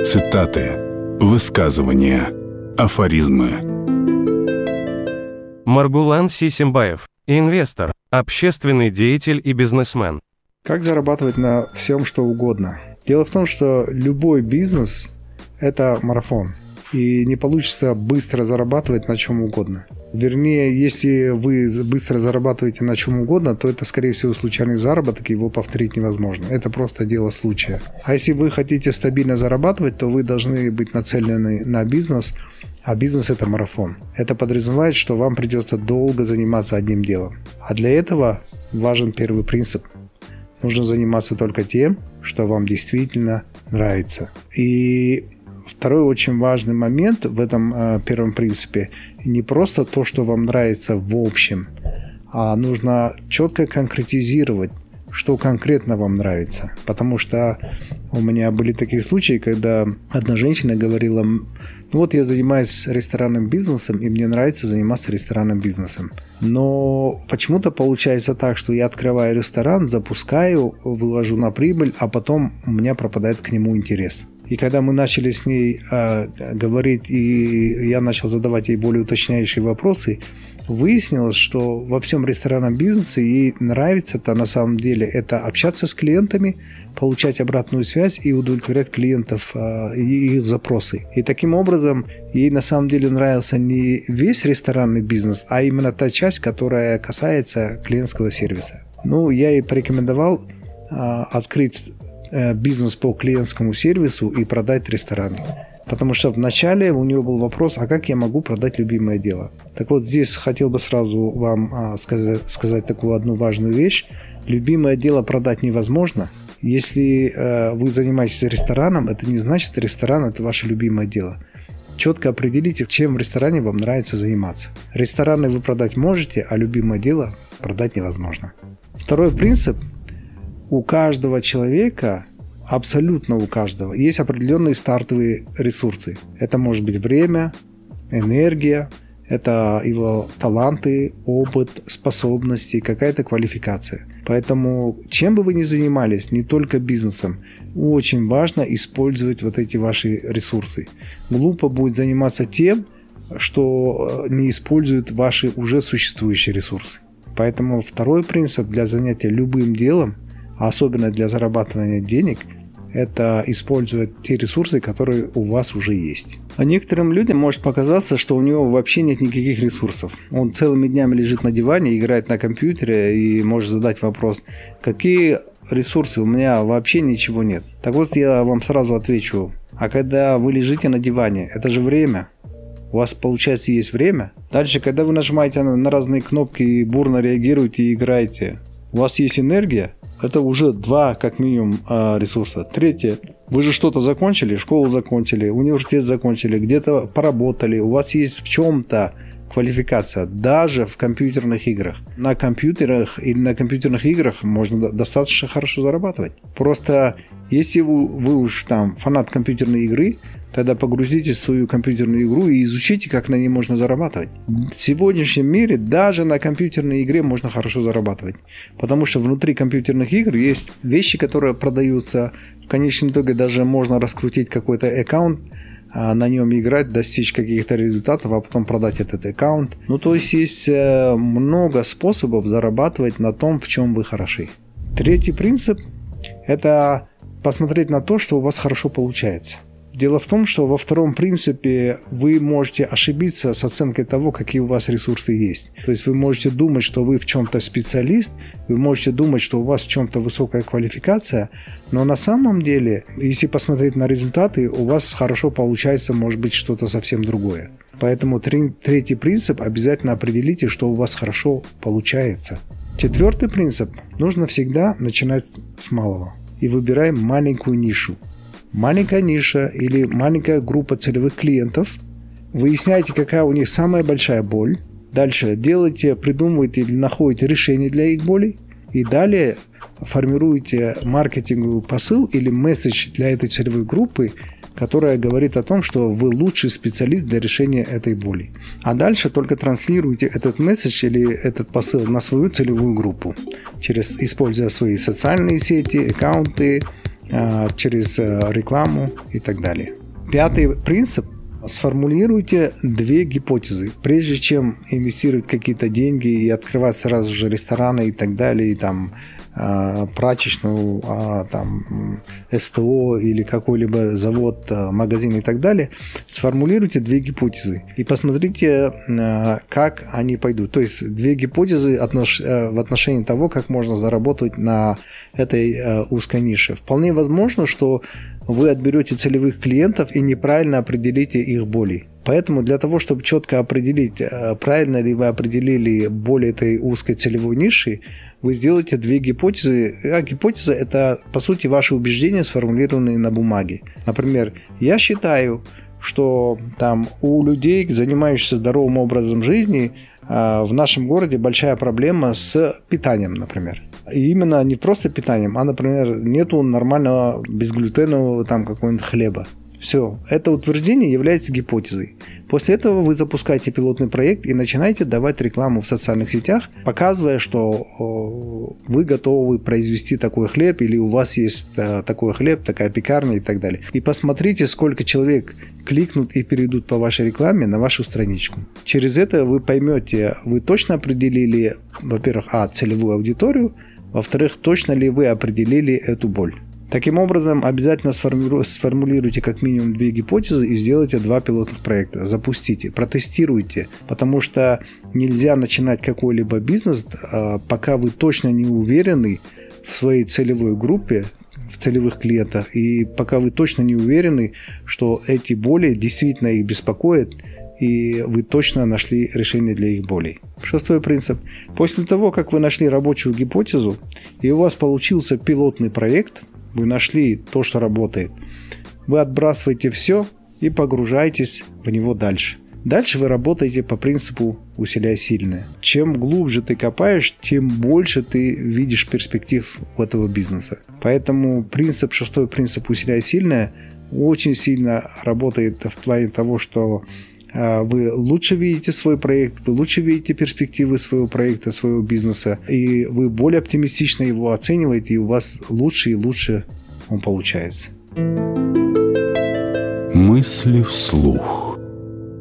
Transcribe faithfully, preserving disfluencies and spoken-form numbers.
Цитаты, высказывания, афоризмы. Маргулан Сисимбаев, инвестор, общественный деятель и бизнесмен. Как зарабатывать на всем, что угодно? Дело в том, что любой бизнес – это марафон. И не получится быстро зарабатывать на чем угодно. Вернее, если вы быстро зарабатываете на чем угодно, то это, скорее всего, случайный заработок, его повторить невозможно. Это просто дело случая. А если вы хотите стабильно зарабатывать, то вы должны быть нацелены на бизнес, а бизнес – это марафон. Это подразумевает, что вам придется долго заниматься одним делом. А для этого важен первый принцип. Нужно заниматься только тем, что вам действительно нравится. И второй очень важный момент в этом э, первом принципе – не просто то, что вам нравится в общем, а нужно четко конкретизировать, что конкретно вам нравится. Потому что у меня были такие случаи, когда одна женщина говорила: ну вот я занимаюсь ресторанным бизнесом, и мне нравится заниматься ресторанным бизнесом. Но почему-то получается так, что я открываю ресторан, запускаю, вывожу на прибыль, а потом у меня пропадает к нему интерес. И когда мы начали с ней э, говорить, и я начал задавать ей более уточняющие вопросы, выяснилось, что во всем ресторанном бизнесе ей нравится-то на самом деле это общаться с клиентами, получать обратную связь и удовлетворять клиентов э, и их запросы. И таким образом ей на самом деле нравился не весь ресторанный бизнес, а именно та часть, которая касается клиентского сервиса. Ну, я ей порекомендовал э, открыть бизнес по клиентскому сервису и продать рестораны. Потому что вначале у нее был вопрос: а как я могу продать любимое дело? Так вот, здесь хотел бы сразу вам сказать, сказать такую одну важную вещь. Любимое дело продать невозможно. Если э, вы занимаетесь рестораном, это не значит, что ресторан – это ваше любимое дело. Четко определите, чем в ресторане вам нравится заниматься. Рестораны вы продать можете, а любимое дело продать невозможно. Второй принцип. У каждого человека, абсолютно у каждого, есть определенные стартовые ресурсы. Это может быть время, энергия, это его таланты, опыт, способности, какая-то квалификация. Поэтому, чем бы вы ни занимались, не только бизнесом, очень важно использовать вот эти ваши ресурсы. Глупо будет заниматься тем, что не использует ваши уже существующие ресурсы. Поэтому второй принцип для занятия любым делом, особенно для зарабатывания денег, это использовать те ресурсы, которые у вас уже есть. А некоторым людям может показаться, что у него вообще нет никаких ресурсов. Он целыми днями лежит на диване, играет на компьютере и может задать вопрос: какие ресурсы? У меня вообще ничего нет. Так вот, я вам сразу отвечу: а когда вы лежите на диване, это же время. У вас, получается, есть время. Дальше, когда вы нажимаете на разные кнопки и бурно реагируете и играете, у вас есть энергия. Это уже два, как минимум, ресурса. Третье. Вы же что-то закончили, школу закончили, университет закончили, где-то поработали. У вас есть в чем-то квалификация, даже в компьютерных играх. На компьютерах или на компьютерных играх можно достаточно хорошо зарабатывать. Просто если вы, вы уж там фанат компьютерной игры, тогда погрузитесь в свою компьютерную игру и изучите, как на ней можно зарабатывать. В сегодняшнем мире даже на компьютерной игре можно хорошо зарабатывать. Потому что внутри компьютерных игр есть вещи, которые продаются. В конечном итоге даже можно раскрутить какой-то аккаунт, на нем играть, достичь каких-то результатов, а потом продать этот аккаунт. Ну, то есть есть много способов зарабатывать на том, в чем вы хороши. Третий принцип – это посмотреть на то, что у вас хорошо получается. Дело в том, что во втором принципе вы можете ошибиться с оценкой того, какие у вас ресурсы есть. То есть вы можете думать, что вы в чем-то специалист, вы можете думать, что у вас в чем-то высокая квалификация, но на самом деле, если посмотреть на результаты, у вас хорошо получается, может быть, что-то совсем другое. Поэтому третий принцип – обязательно определите, что у вас хорошо получается. Четвертый принцип – нужно всегда начинать с малого и выбираем маленькую нишу. Маленькая ниша или маленькая группа целевых клиентов. Выясняйте, какая у них самая большая боль. Дальше делайте, придумывайте или находите решение для их болей. И далее формируете маркетинговый посыл или месседж для этой целевой группы, которая говорит о том, что вы лучший специалист для решения этой боли. А дальше только транслируйте этот месседж или этот посыл на свою целевую группу, через, используя свои социальные сети, аккаунты, через рекламу и так далее. Пятый принцип. Сформулируйте две гипотезы. Прежде чем инвестировать какие-то деньги и открывать сразу же рестораны и так далее, и там прачечную, там, СТО или какой-либо завод, магазин и так далее, сформулируйте две гипотезы и посмотрите, как они пойдут. То есть две гипотезы в отношении того, как можно заработать на этой узкой нише. Вполне возможно, что вы отберете целевых клиентов и неправильно определите их боли. Поэтому для того, чтобы четко определить, правильно ли вы определили боль этой узкой целевой ниши, вы сделаете две гипотезы. А гипотеза – это, по сути, ваши убеждения, сформулированные на бумаге. Например, я считаю, что там, у людей, занимающихся здоровым образом жизни, в нашем городе большая проблема с питанием, например. И именно не просто питанием, а, например, нету нормального безглютенового там какого-нибудь хлеба. Все, это утверждение является гипотезой. После этого вы запускаете пилотный проект и начинаете давать рекламу в социальных сетях, показывая, что вы готовы произвести такой хлеб, или у вас есть такой хлеб, такая пекарня и так далее. И посмотрите, сколько человек кликнут и перейдут по вашей рекламе на вашу страничку. Через это вы поймете, вы точно определили, во-первых, а, целевую аудиторию, во-вторых, точно ли вы определили эту боль. Таким образом, обязательно сформулируйте как минимум две гипотезы и сделайте два пилотных проекта. Запустите, протестируйте, потому что нельзя начинать какой-либо бизнес, пока вы точно не уверены в своей целевой группе, в целевых клиентах, и пока вы точно не уверены, что эти боли действительно их беспокоят, и вы точно нашли решение для их болей. Шестой принцип. После того, как вы нашли рабочую гипотезу, и у вас получился пилотный проект, вы нашли то, что работает, вы отбрасываете все и погружаетесь в него дальше. Дальше вы работаете по принципу «усиляй сильное». Чем глубже ты копаешь, тем больше ты видишь перспектив у этого бизнеса. Поэтому принцип, шестой принцип «усиляй сильное» очень сильно работает в плане того, что вы лучше видите свой проект, вы лучше видите перспективы своего проекта, своего бизнеса, и вы более оптимистично его оцениваете, и у вас лучше и лучше он получается. Мысли вслух.